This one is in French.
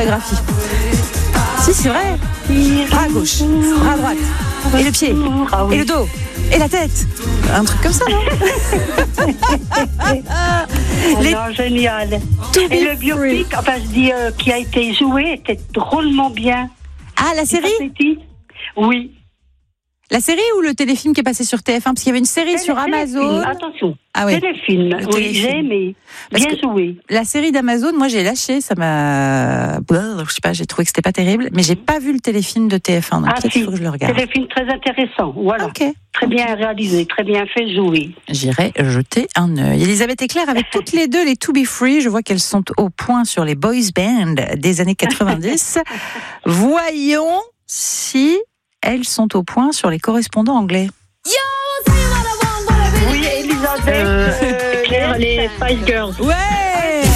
chorégraphie. Si, c'est vrai. Bras à gauche, bras à droite, et le pied, et le dos, et la tête. Un truc comme ça, non? Non, génial. Et le biopic, enfin je dis, qui a été joué, était drôlement bien. Ah, la série? Oui. La série ou le téléfilm qui est passé sur TF1? Parce qu'il y avait une série sur Amazon. Attention. Ah oui. Téléfilm. Oui, j'ai aimé. Bien joué. La série d'Amazon, moi j'ai lâché, ça m'a. Je sais pas, j'ai trouvé que c'était pas terrible, mais j'ai pas vu le téléfilm de TF1, donc peut-être qu'il faut que je le regarde. Téléfilm très intéressant, voilà. Okay. Très bien réalisé, très bien fait, joué. J'irai jeter un œil. Elisabeth et Claire, avec toutes les deux les To Be Free, je vois qu'elles sont au point sur les boys band des années 90. Voyons si elles sont au point sur les correspondants anglais. Oui, Elisabeth, Claire, les Spice Girls. Ouais!